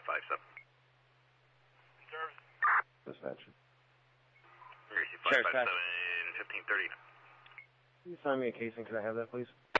557. Service. Dispatch. Gracie 557, 1530. Can you sign me a casing? Could I have that, please?